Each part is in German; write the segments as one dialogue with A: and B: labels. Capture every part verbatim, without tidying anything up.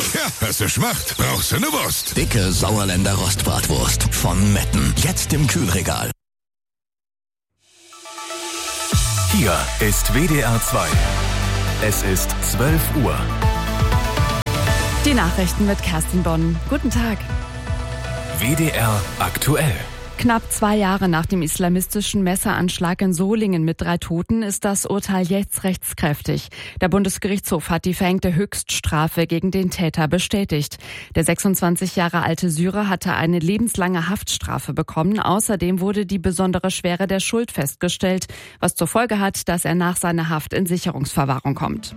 A: Ja, hast du Schmacht, brauchst du eine Wurst.
B: Dicke Sauerländer Rostbratwurst von Metten. Jetzt im Kühlregal.
C: Hier ist W D R zwei. Es ist zwölf Uhr.
D: Die Nachrichten mit Kerstin Bonn. Guten Tag.
C: W D R aktuell.
D: Knapp zwei Jahre nach dem islamistischen Messeranschlag in Solingen mit drei Toten ist das Urteil jetzt rechtskräftig. Der Bundesgerichtshof hat die verhängte Höchststrafe gegen den Täter bestätigt. Der sechsundzwanzig Jahre alte Syrer hatte eine lebenslange Haftstrafe bekommen. Außerdem wurde die besondere Schwere der Schuld festgestellt, was zur Folge hat, dass er nach seiner Haft in Sicherungsverwahrung kommt.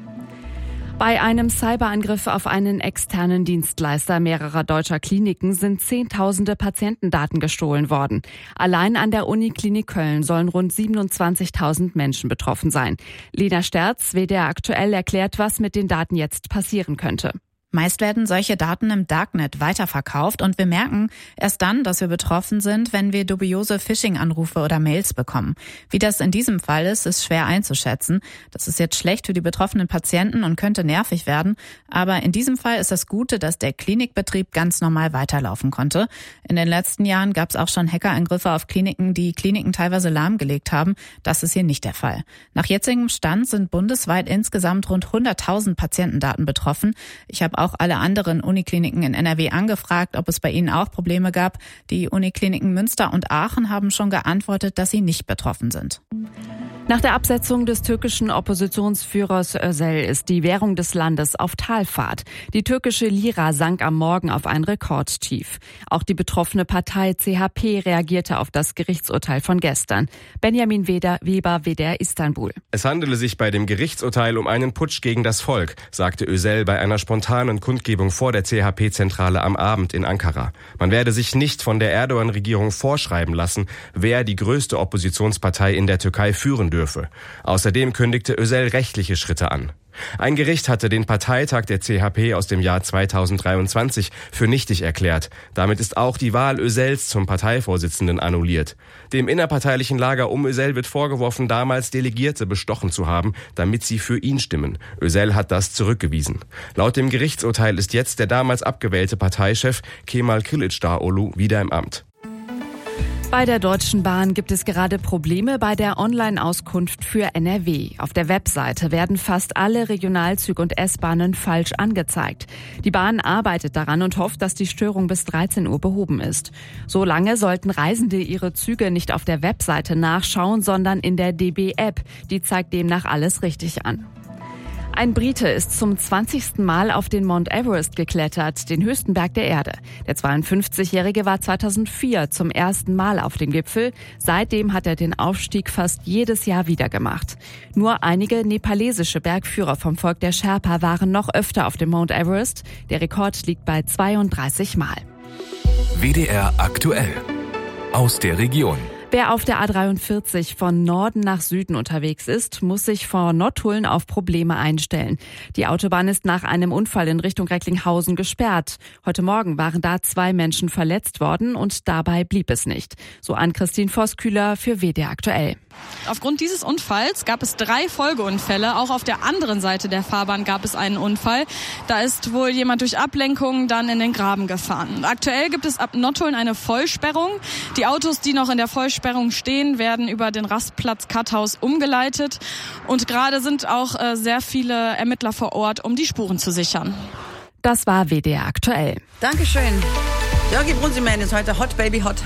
D: Bei einem Cyberangriff auf einen externen Dienstleister mehrerer deutscher Kliniken sind Zehntausende Patientendaten gestohlen worden. Allein an der Uniklinik Köln sollen rund siebenundzwanzigtausend Menschen betroffen sein. Lena Sterz, W D R aktuell, erklärt, was mit den Daten jetzt passieren könnte.
E: Meist werden solche Daten im Darknet weiterverkauft und wir merken erst dann, dass wir betroffen sind, wenn wir dubiose Phishing-Anrufe oder Mails bekommen. Wie das in diesem Fall ist, ist schwer einzuschätzen. Das ist jetzt schlecht für die betroffenen Patienten und könnte nervig werden. Aber in diesem Fall ist das Gute, dass der Klinikbetrieb ganz normal weiterlaufen konnte. In den letzten Jahren gab es auch schon Hackerangriffe auf Kliniken, die Kliniken teilweise lahmgelegt haben. Das ist hier nicht der Fall. Nach jetzigem Stand sind bundesweit insgesamt rund hunderttausend Patientendaten betroffen. Ich habe auch alle anderen Unikliniken in N R W angefragt, ob es bei ihnen auch Probleme gab. Die Unikliniken Münster und Aachen haben schon geantwortet, dass sie nicht betroffen sind.
D: Nach der Absetzung des türkischen Oppositionsführers Özel ist die Währung des Landes auf Talfahrt. Die türkische Lira sank am Morgen auf ein Rekordtief. Auch die betroffene Partei C H P reagierte auf das Gerichtsurteil von gestern. Benjamin Weber, W D R Istanbul.
F: Es handele sich bei dem Gerichtsurteil um einen Putsch gegen das Volk, sagte Özel bei einer spontanen Kundgebung vor der C H P-Zentrale am Abend in Ankara. Man werde sich nicht von der Erdogan-Regierung vorschreiben lassen, wer die größte Oppositionspartei in der Türkei führen dürfe. Außerdem kündigte Özel rechtliche Schritte an. Ein Gericht hatte den Parteitag der C H P aus dem Jahr zweitausenddreiundzwanzig für nichtig erklärt. Damit ist auch die Wahl Özels zum Parteivorsitzenden annulliert. Dem innerparteilichen Lager um Özel wird vorgeworfen, damals Delegierte bestochen zu haben, damit sie für ihn stimmen. Özel hat das zurückgewiesen. Laut dem Gerichtsurteil ist jetzt der damals abgewählte Parteichef Kemal Kılıçdaroğlu wieder im Amt.
D: Bei der Deutschen Bahn gibt es gerade Probleme bei der Online-Auskunft für N R W. Auf der Webseite werden fast alle Regionalzüge und S-Bahnen falsch angezeigt. Die Bahn arbeitet daran und hofft, dass die Störung bis dreizehn Uhr behoben ist. Solange sollten Reisende ihre Züge nicht auf der Webseite nachschauen, sondern in der D B-App. Die zeigt demnach alles richtig an. Ein Brite ist zum zwanzigsten Mal auf den Mount Everest geklettert, den höchsten Berg der Erde. Der zweiundfünfzigjährige war zweitausendvier zum ersten Mal auf dem Gipfel. Seitdem hat er den Aufstieg fast jedes Jahr wieder gemacht. Nur einige nepalesische Bergführer vom Volk der Sherpa waren noch öfter auf dem Mount Everest. Der Rekord liegt bei zweiunddreißig Mal.
C: W D R aktuell. Aus der Region.
D: Wer auf der A dreiundvierzig von Norden nach Süden unterwegs ist, muss sich vor Nottuln auf Probleme einstellen. Die Autobahn ist nach einem Unfall in Richtung Recklinghausen gesperrt. Heute Morgen waren da zwei Menschen verletzt worden und dabei blieb es nicht. So Ann-Christine Vosskühler für W D R aktuell.
G: Aufgrund dieses Unfalls gab es drei Folgeunfälle. Auch auf der anderen Seite der Fahrbahn gab es einen Unfall. Da ist wohl jemand durch Ablenkung dann in den Graben gefahren. Aktuell gibt es ab Nottuln eine Vollsperrung. Die Autos, die noch in der Vollsperrung stehen, werden über den Rastplatz Katthaus umgeleitet. Und gerade sind auch äh, sehr viele Ermittler vor Ort, um die Spuren zu sichern.
D: Das war W D R aktuell.
H: Dankeschön. Jörgi Brunziman ist heute hot, baby hot.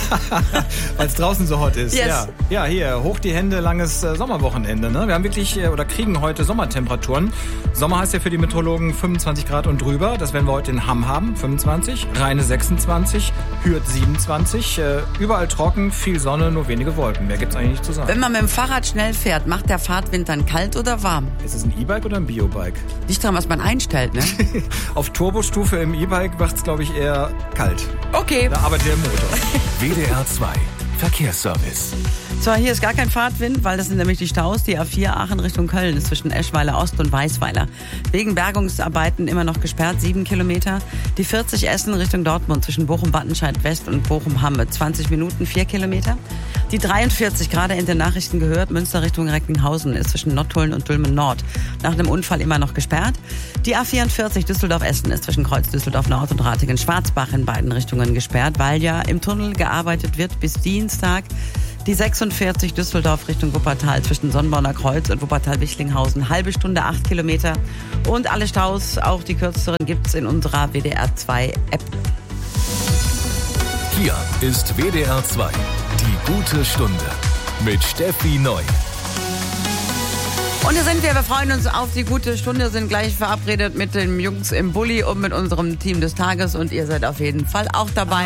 I: Weil es draußen so hot ist.
H: Yes.
I: Ja. ja, hier, hoch die Hände, langes äh, Sommerwochenende. Ne? Wir haben wirklich, äh, oder kriegen heute Sommertemperaturen. Sommer heißt ja für die Meteorologen fünfundzwanzig Grad und drüber. Das werden wir heute in Hamm haben, fünfundzwanzig. Rheine sechsundzwanzig, Hürth siebenundzwanzig. Äh, überall trocken, viel Sonne, nur wenige Wolken. Mehr gibt's eigentlich nicht zu sagen.
H: Wenn man mit dem Fahrrad schnell fährt, macht der Fahrtwind dann kalt oder warm?
I: Ist es ein E-Bike oder ein Biobike?
H: Nicht dran, was man einstellt, ne?
I: Auf Turbostufe im E-Bike macht's, glaube ich, eher kalt.
H: Okay.
I: Da arbeitet der Motor.
C: W D R zwei Verkehrsservice.
H: So, hier ist gar kein Fahrtwind, weil das sind nämlich die Staus. Die A vier Aachen Richtung Köln ist zwischen Eschweiler Ost und Weißweiler. Wegen Bergungsarbeiten immer noch gesperrt, sieben Kilometer. Die vierzig Essen Richtung Dortmund zwischen Bochum-Wattenscheid West und Bochum-Hamme, zwanzig Minuten, vier Kilometer. Die dreiundvierzig, gerade in den Nachrichten gehört, Münster Richtung Recklinghausen ist zwischen Nottuln und Dülmen Nord nach einem Unfall immer noch gesperrt. Die A vierundvierzig Düsseldorf-Essen ist zwischen Kreuz Düsseldorf Nord und Ratingen-Schwarzbach in beiden Richtungen gesperrt, weil ja im Tunnel gearbeitet wird bis Dienstag. Die sechsundvierzig Düsseldorf Richtung Wuppertal zwischen Sonnborner Kreuz und Wuppertal-Wichlinghausen, halbe Stunde, acht Kilometer. Und alle Staus, auch die kürzeren, gibt's in unserer W D R zwei App.
C: Hier ist W D R zwei, die gute Stunde mit Steffi Neu.
H: Und hier sind wir, wir freuen uns auf die gute Stunde, sind gleich verabredet mit den Jungs im Bulli und mit unserem Team des Tages und ihr seid auf jeden Fall auch dabei.